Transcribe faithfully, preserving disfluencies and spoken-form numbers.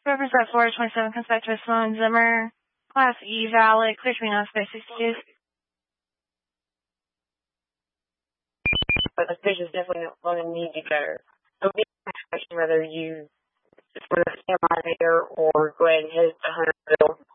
Represent Florida twenty-seven, comes back to Sloan Zimmer. Class E valid, clear to me on space sixty-two. But the fish is definitely going to need you better. So be a question whether you just want to stay on there or go ahead and hit the one hundred bill.